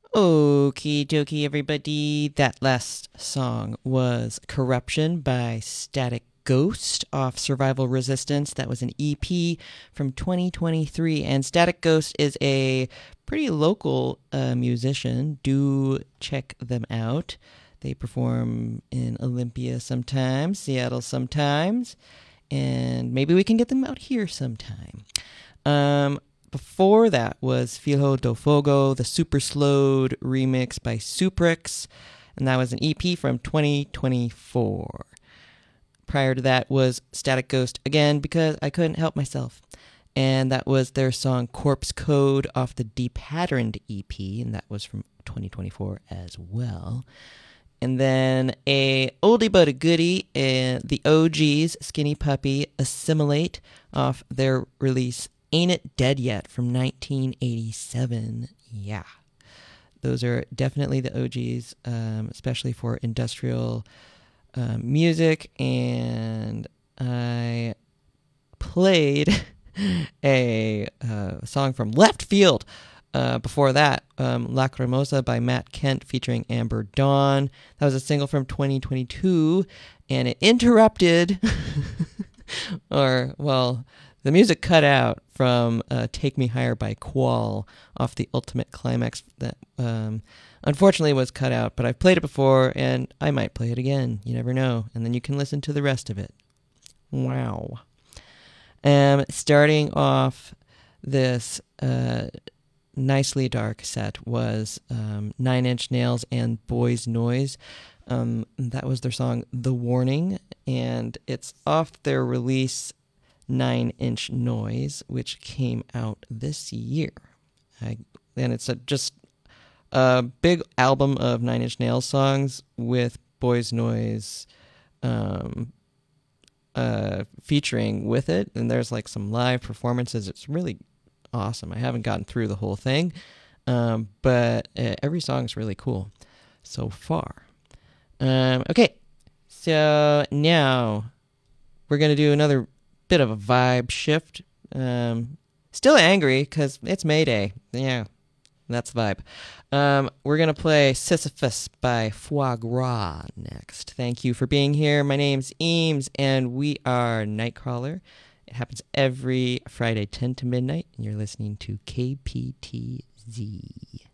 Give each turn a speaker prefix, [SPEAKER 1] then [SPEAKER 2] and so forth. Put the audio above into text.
[SPEAKER 1] Okie dokie, everybody. That last song was Corruption by Static Ghost off Survival Resistance. That was an EP from 2023. And Static Ghost is a pretty local musician. Do check them out. They perform in Olympia sometimes, Seattle sometimes, and maybe we can get them out here sometime. Um, Before that was Filho do Fogo, the Super Slowed remix by Suprix, and that was an EP from 2024. Prior to that was Static Ghost again because I couldn't help myself. And that was their song Corpse Code off the Depatterned EP, and that was from 2024 as well. And then a oldie but a goodie, the OGs, Skinny Puppy, Assimilate off their release Ain't It Dead Yet from 1987. Yeah. Those are definitely the OGs, especially for industrial music. And I played a song from left field before that, Lacrimosa by Matt Kent featuring Amber Dawn. That was a single from 2022, and it interrupted, or, well, the music cut out from Take Me Higher by Qual off the Ultimate Climax that unfortunately was cut out, but I've played it before, and I might play it again. You never know. And then you can listen to the rest of it. Wow. Starting off this nicely dark set was Nine Inch Nails and Boys Noise. That was their song The Warning, and it's off their release 9 Inch Noise, which came out this year. And it's just a big album of Nine Inch Nails songs with Boys Noise featuring with it, and there's like some live performances. It's really awesome. I haven't gotten through the whole thing, but every song is really cool so far. Okay, so now we're going to do another bit of a vibe shift. Still angry because it's May Day. Yeah, that's the vibe. We're going to play Sisyphus by Foie Gras next. Thank you for being here. My name's Eames, and we are Nightcrawler. It happens every Friday, 10 to midnight, and you're listening to KPTZ.